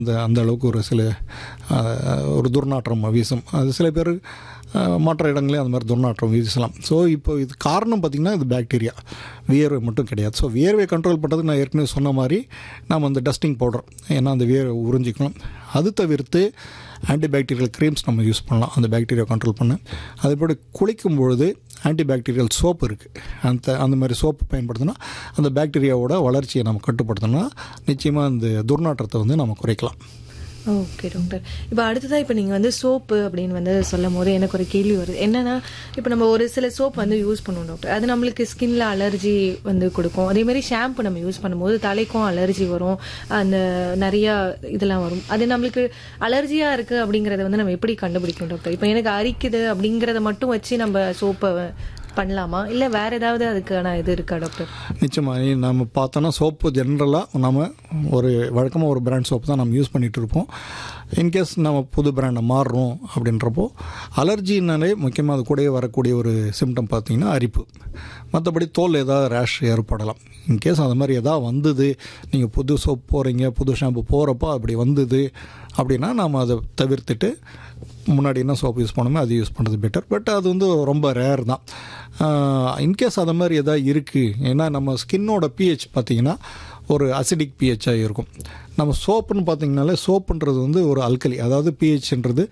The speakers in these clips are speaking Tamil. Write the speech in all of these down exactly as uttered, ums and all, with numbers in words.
அந்த அந்த அளவுக்கு ஒரு சில ஒரு துர்நாற்றம் வீசும். அது சில பேர் மற்ற இடங்களே அந்த மாதிரி துர்நாற்றம் வீசலாம். ஸோ இப்போ இது காரணம் பார்த்திங்கன்னா இது பாக்டீரியா, வியர்வை மட்டும் கிடையாது. ஸோ வியர்வை கண்ட்ரோல் பண்ணுறதுக்கு நான் ஏற்கனவே சொன்ன மாதிரி நம்ம அந்த டஸ்டிங் பவுடர், ஏன்னா அந்த வியர்வை உறிஞ்சிக்கணும். அது தவிர்த்து ஆன்டிபாக்டீரியல் க்ரீம்ஸ் நம்ம யூஸ் பண்ணலாம் அந்த பாக்டீரியா கண்ட்ரோல் பண்ண. அதேபோல் குளிக்கும் பொழுது ஆன்டிபாக்டீரியல் சோப்பு இருக்குது, அந்த அந்த மாதிரி சோப்பு பயன்படுத்தினா அந்த பாக்டீரியாவோட வளர்ச்சியை நம்ம கட்டுப்படுத்தணும்னா நிச்சயமாக அந்த துர்நாற்றத்தை வந்து நம்ம குறைக்கலாம். Okay doctor. இப்போ அடுத்ததாக இப்போ நீங்கள் வந்து சோப்பு அப்படின்னு வந்து சொல்லும் போது எனக்கு ஒரு கேள்வி வருது. என்னன்னா, இப்போ நம்ம ஒரு சில சோப் வந்து யூஸ் பண்ணுவோம் டாக்டர், அது நம்மளுக்கு ஸ்கின்ல அலர்ஜி வந்து கொடுக்கும். அதேமாதிரி ஷாம்பு நம்ம யூஸ் பண்ணும்போது தலைக்கும் அலர்ஜி வரும், அந்த நிறையா இதெல்லாம் வரும். அது நம்மளுக்கு அலர்ஜியாக இருக்குது அப்படிங்கிறத வந்து நம்ம எப்படி கண்டுபிடிக்கணும் டாக்டர்? இப்போ எனக்கு அரிக்குது அப்படிங்கிறத மட்டும் வச்சு நம்ம சோப்பை பண்ணலாமா, இல்லை வேறு ஏதாவது அதுக்கான இது இருக்கா டாக்டர்? நிச்சயமாக நம்ம பார்த்தோன்னா சோப்பு ஜென்ரலாக நம்ம ஒரு வழக்கமாக ஒரு பிராண்ட் சோப்பு தான் நம்ம யூஸ் பண்ணிகிட்டு இருப்போம். இன்கேஸ் நம்ம புது பிராண்டை மாறுறோம் அப்படின்றப்போ அலர்ஜினாலே முக்கியமாக அது கூடயே வரக்கூடிய ஒரு சிம்டம் பார்த்திங்கன்னா அரிப்பு. மற்றபடி தோல் ஏதாவது ரேஷ் ஏற்படலாம். இன்கேஸ் அந்த மாதிரி எதாவது வந்தது, நீங்கள் புது சோப் போகிறீங்க, புது ஷாம்பு போகிறப்போ அப்படி வந்தது அப்படின்னா நம்ம அதை தவிர்த்துட்டு முன்னாடி என்ன சோப் யூஸ் பண்ணணுமோ அது யூஸ் பண்ணுறது பெட்டர். பட் அது வந்து ரொம்ப ரேர் தான். இன்கேஸ் அது மாதிரி எதாவது இருக்குது, ஏன்னா நம்ம ஸ்கின்னோட பிஹெச் பார்த்திங்கன்னா ஒரு அசிடிக் பிஹெச்சாக இருக்கும். நம்ம சோப்புன்னு பார்த்திங்கனாலே சோப்புன்றது வந்து ஒரு அல்கலி, அதாவது பிஹெச்ன்றது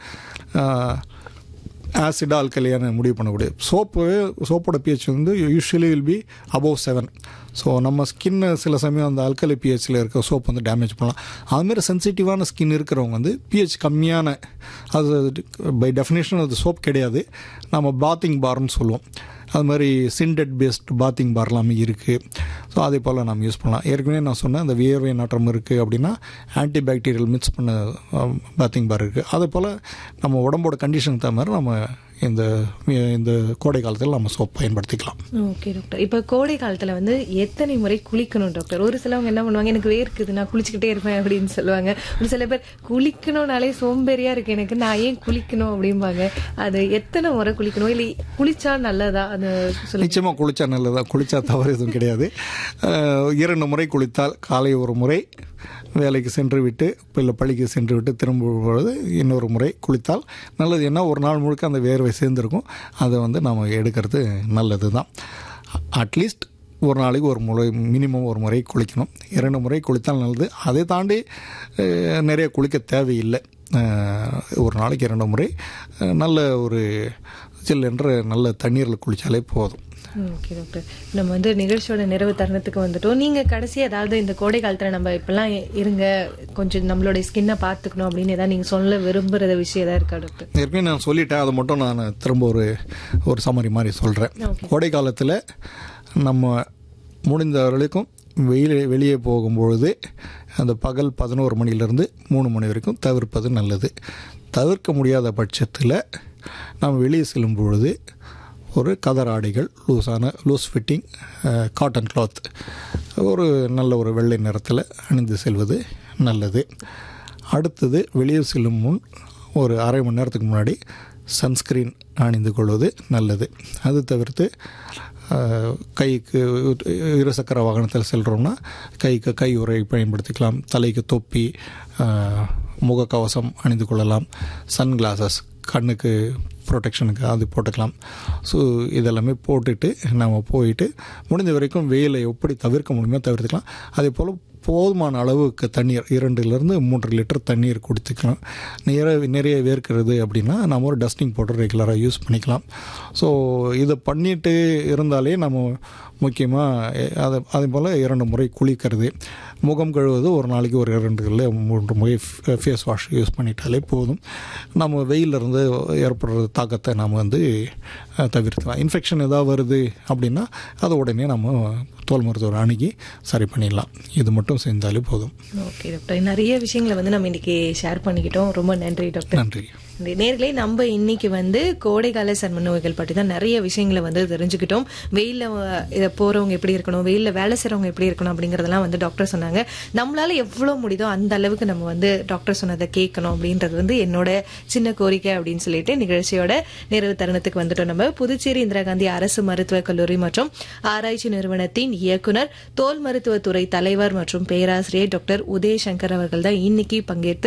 ஆசிடாக அல்கலியான முடிவு பண்ணக்கூடிய சோப்பு. சோப்போட பிஹெச் வந்து usually will be above seven. So நம்ம ஸ்கின்னு சில சமயம் அந்த அல்கலி பிஹெச்சில் இருக்க சோப் வந்து டேமேஜ் பண்ணலாம். அதுமாரி சென்சிட்டிவான ஸ்கின் இருக்கிறவங்க வந்து பிஹெச் கம்மியான, அது பை டெஃபினேஷன் அது சோப் கிடையாது, நம்ம பாத்திங் பார்னு சொல்லுவோம். அது மாதிரி சிண்டட் பேஸ்ட் பாத்திங் பார் எல்லாமே இருக்குது. ஸோ அதே போல் நம்ம யூஸ் பண்ணலாம். ஏற்கனவே நான் சொன்னேன் அந்த வியர்வை நாற்றம் இருக்குது அப்படின்னா ஆன்டிபாக்டீரியல் மிக்ஸ் பண்ண பாத்திங் பார் இருக்குது. அதே போல் நம்ம உடம்போட கண்டிஷனுக்கு தகுந்த மாதிரி நம்ம இந்த இந்த கோடை காலத்தில் நம்ம சோப் பயன்படுத்திக்கலாம். Okay doctor. இப்போ கோடை காலத்தில் வந்து எத்தனை முறை குளிக்கணும் டாக்டர்? ஒரு சிலவங்க என்ன பண்ணுவாங்க, எனக்கு வேர்க்குது நான் குளிச்சுக்கிட்டே இருப்பேன் அப்படின்னு சொல்லுவாங்க. ஒரு சில பேர் குளிக்கணும்னாலே சோம்பேறியா இருக்கு எனக்கு, நான் ஏன் குளிக்கணும் அப்படிம்பாங்க. அது எத்தனை முறை குளிக்கணும், இல்லை குளிச்சா நல்லதா? அது நிச்சயமாக குளிச்சா நல்லதா, குளிச்சா தவறு எதுவும் கிடையாது. இரண்டு முறை குளித்தால், காலை ஒரு முறை, வேலைக்கு சென்று விட்டு இல்லை பள்ளிக்கு சென்று விட்டு திரும்பும் பொழுது இன்னொரு முறை குளித்தால் நல்லது. ஏன்னா ஒரு நாள் முழுக்க அந்த வேர்வை சேர்ந்துருக்கும், அதை வந்து நம்ம எடுக்கிறது நல்லது தான். அட்லீஸ்ட் ஒரு நாளைக்கு ஒரு முறை, மினிமம் ஒரு முறை குளிக்கணும். இரண்டு முறை குளித்தால் நல்லது. அதை தாண்டி நிறைய குளிக்க தேவையில்லை. ஒரு நாளைக்கு இரண்டு முறை நல்ல ஒரு சில் என்ற நல்ல தண்ணீரில் குளித்தாலே போதும். Okay doctor. நம்ம வந்து நிகழ்ச்சியோட நிறைவு தருணத்துக்கு வந்துட்டோம். நீங்கள் கடைசி ஏதாவது இந்த கோடை காலத்தில் நம்ம இப்பெல்லாம் இருங்க, கொஞ்சம் நம்மளுடைய ஸ்கின்னை பார்த்துக்கணும் அப்படின்னு ஏதாவது நீங்கள் சொல்ல விரும்புகிற விஷயம் ஏதாவது இருக்கா டாக்டர்? ஏற்கனவே நான் சொல்லிட்டேன், அதை மட்டும் நான் திரும்ப ஒரு ஒரு சம்மரி மாதிரி சொல்கிறேன். கோடை காலத்தில் நம்ம முடிந்த வரைக்கும் வெயில் வெளியே போகும்பொழுது அந்த பகல் பதினோரு மணிலேருந்து மூணு மணி வரைக்கும் தவிர்ப்பது நல்லது. தவிர்க்க முடியாத பட்சத்தில் நம்ம வெளியே செல்லும் பொழுது ஒரு கதர் ஆடைகள், லூஸான லூஸ் ஃபிட்டிங் காட்டன் கிளாத் ஒரு நல்ல ஒரு வெள்ளை நிறத்தில் அணிந்து செல்வது நல்லது. அடுத்தது வெளியே செல்லும் முன் ஒரு அரை மணி நேரத்துக்கு முன்னாடி சன்ஸ்க்ரீன் அணிந்து கொள்வது நல்லது. அது தவிர்த்து கைக்கு இருசக்கர வாகனத்தில் செல்கிறோம்னா கைக்கு கை உறை பயன்படுத்திக்கலாம். தலைக்கு தொப்பி, முகக்கவசம் அணிந்து கொள்ளலாம். சன்கிளாஸஸ் கண்ணுக்கு ப்ரொடெக்ஷனுக்கு அது போட்டுக்கலாம். ஸோ இதெல்லாமே போட்டுட்டு நம்ம போயிட்டு முடிஞ்ச வரைக்கும் வெயிலை எப்படி தவிர்க்க முடியுமோ தவிர்த்துக்கலாம். அதே போல் போதுமான அளவுக்கு தண்ணீர், இரண்டுலேருந்து மூன்று லிட்டர் தண்ணீர் குடித்துக்கலாம். நிறைய நிறைய வேர்க்கிறது அப்படின்னா நம்ம ஒரு டஸ்டிங் பவுடர் ரெகுலராக யூஸ் பண்ணிக்கலாம். ஸோ இதை பண்ணிட்டு இருந்தாலே நம்ம முக்கியமாக அதை அதே போல் இரண்டு முறை குளிக்கிறது, முகம் கழுவுவது ஒரு நாளைக்கு ஒரு இரண்டு இல்லை மூன்று முறை ஃபேஸ் வாஷ் யூஸ் பண்ணிட்டாலே போதும். நம்ம வெயிலிருந்து ஏற்படுற தாக்கத்தை நம்ம வந்து தவிர்க்கலாம். இன்ஃபெக்ஷன் ஏதாவது வருது அப்படின்னா அதை உடனே நம்ம தோல் மருத்துவர் அணுகி சரி பண்ணிடலாம். இது மட்டும் செஞ்சாலே போதும். Okay doctor. நிறைய விஷயங்களை வந்து நம்ம இன்றைக்கி ஷேர் பண்ணிக்கிட்டோம். ரொம்ப நன்றி டாக்டர். நன்றி. நேர்களே, நம்ம இன்னைக்கு வந்து கோடைகால சர்ம நோய்கள் பற்றி தான் நிறைய விஷயங்களை வந்து தெரிஞ்சுக்கிட்டோம். வெயில்ல அஹ், போறவங்க எப்படி இருக்கணும், வெயில்ல வேலை செய்றவங்க எப்படி இருக்கணும் அப்படிங்கறதெல்லாம் வந்து டாக்டர் சொன்னாங்க. நம்மளால எவ்வளவு முடியுதோ அந்த அளவுக்கு நம்ம வந்து டாக்டர் சொன்னதை கேட்கணும் அப்படின்றது வந்து என்னோட சின்ன கோரிக்கை அப்படின்னு சொல்லிட்டு நிகழ்ச்சியோட நிறைவு தருணத்துக்கு வந்துட்டோம். நம்ம புதுச்சேரி இந்திரா காந்தி அரசு மருத்துவக் கல்லூரி மற்றும் ஆராய்ச்சி நிறுவனத்தின் இயக்குனர், தோல் மருத்துவத்துறை தலைவர் மற்றும் பேராசிரியர் டாக்டர் உதயசங்கர் அவர்கள் தான் இன்னைக்கு பங்கேற்று